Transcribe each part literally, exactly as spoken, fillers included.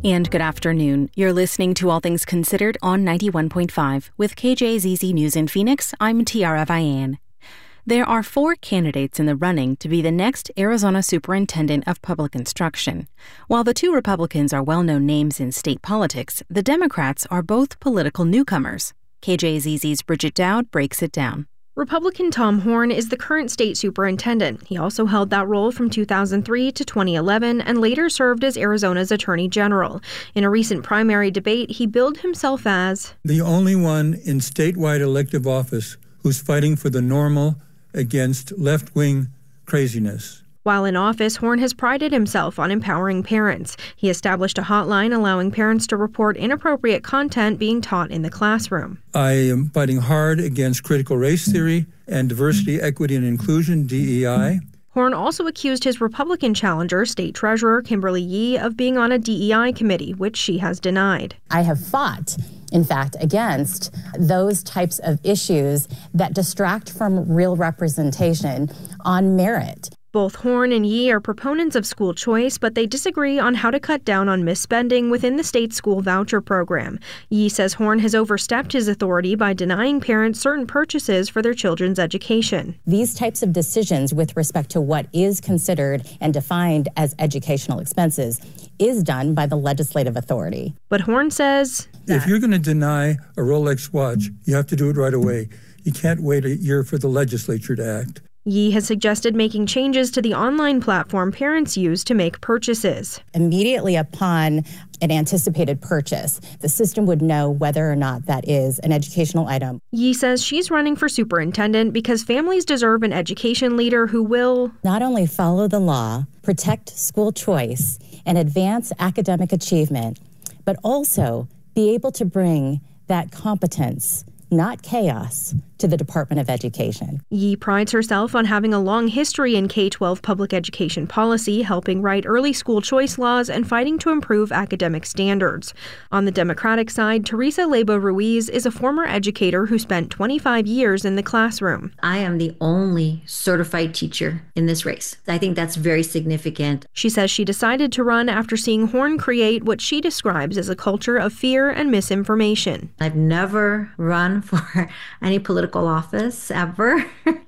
And good afternoon. You're listening to All Things Considered on ninety-one point five. With K J Z Z News in Phoenix, I'm Tiara Vian. There are four candidates in the running to be the next Arizona Superintendent of Public Instruction. While the two Republicans are well-known names in state politics, the Democrats are both political newcomers. K J Z Z's Bridget Dowd breaks it down. Republican Tom Horne is the current state superintendent. He also held that role from two thousand three to twenty eleven and later served as Arizona's attorney general. In a recent primary debate, he billed himself as the only one in statewide elective office who's fighting for the normal against left-wing craziness. While in office, Horne has prided himself on empowering parents. He established a hotline allowing parents to report inappropriate content being taught in the classroom. I am fighting hard against critical race theory and diversity, equity, and inclusion, D E I. Horne also accused his Republican challenger, State Treasurer Kimberly Yee, of being on a D E I committee, which she has denied. I have fought, in fact, against those types of issues that distract from real representation on merit. Both Horne and Yee are proponents of school choice, but they disagree on how to cut down on misspending within the state's school voucher program. Yee says Horne has overstepped his authority by denying parents certain purchases for their children's education. These types of decisions with respect to what is considered and defined as educational expenses is done by the legislative authority. But Horne says if you're going to deny a Rolex watch, you have to do it right away. You can't wait a year for the legislature to act. Yee has suggested making changes to the online platform parents use to make purchases. Immediately upon an anticipated purchase, the system would know whether or not that is an educational item. Yee says she's running for superintendent because families deserve an education leader who will not only follow the law, protect school choice, and advance academic achievement, but also be able to bring that competence, not chaos, to the Department of Education. Yee prides herself on having a long history in K twelve public education policy, helping write early school choice laws and fighting to improve academic standards. On the Democratic side, Teresa Leyba Ruiz is a former educator who spent twenty-five years in the classroom. I am the only certified teacher in this race. I think that's very significant. She says she decided to run after seeing Horne create what she describes as a culture of fear and misinformation. I've never run for any political office ever,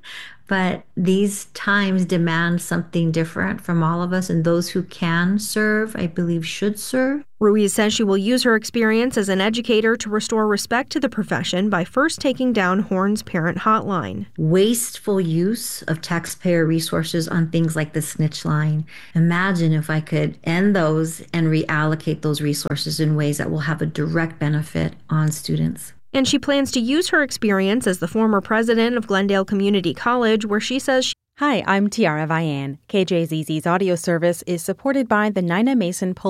but these times demand something different from all of us, and those who can serve, I believe, should serve. Ruiz says she will use her experience as an educator to restore respect to the profession by first taking down Horne's parent hotline. Wasteful use of taxpayer resources on things like the snitch line. Imagine if I could end those and reallocate those resources in ways that will have a direct benefit on students. And she plans to use her experience as the former president of Glendale Community College, where she says she Hi, I'm Tiara Vian. K J Z Z's audio service is supported by the Nina Mason